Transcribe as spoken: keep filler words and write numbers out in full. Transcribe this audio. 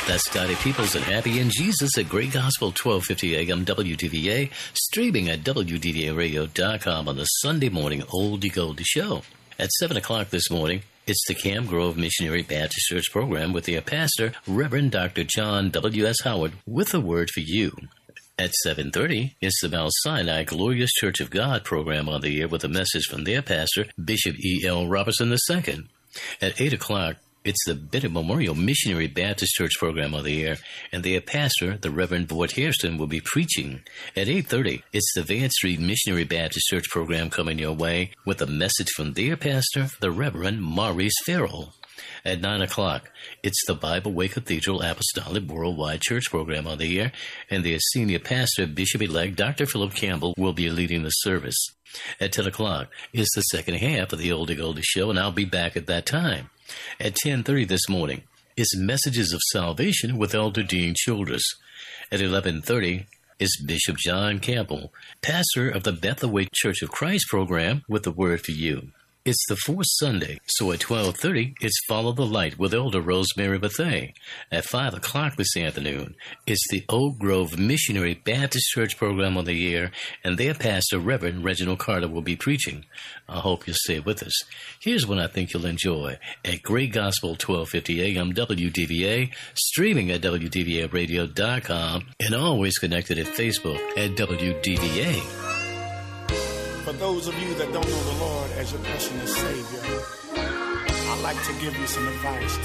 That's Scotty Peoples and Happy in Jesus at Great Gospel twelve fifty A M W D V A, streaming at W D V A radio dot com on the Sunday morning Oldie Goldie Show. At seven o'clock this morning, it's the Camp Grove Missionary Baptist Church program with the pastor, Reverend Doctor John W S. Howard, with a word for you. At seven thirty, it's the Mount Sinai Glorious Church of God program on the air with a message from their pastor, Bishop E L. Robertson the second. At eight o'clock, it's the Bennett Memorial Missionary Baptist Church program on the air, and their pastor, the Reverend Boyd Hairston, will be preaching. At eight thirty, it's the Van Street Missionary Baptist Church program coming your way with a message from their pastor, the Reverend Maurice Farrell. At nine o'clock, it's the Bible Way Cathedral Apostolic Worldwide Church program on the air, and their senior pastor, Bishop-elect Doctor Philip Campbell, will be leading the service. At ten o'clock is the second half of the Oldie Goldie Show, and I'll be back at that time. At ten thirty this morning is Messages of Salvation with Elder Dean Childress. At eleven thirty is Bishop John Campbell, pastor of the Bethel Church of Christ program, with the word for you. It's the fourth Sunday, so at twelve thirty, it's Follow the Light with Elder Rosemary Bethea. At five o'clock this afternoon, it's the Oak Grove Missionary Baptist Church program on the air, and their pastor, Reverend Reginald Carter, will be preaching. I hope you'll stay with us. Here's one I think you'll enjoy. At Great Gospel twelve fifty A M W D V A, streaming at W D V A radio dot com, and always connected at Facebook at W D V A. For those of you that don't know the Lord as your personal Savior, I'd like to give you some advice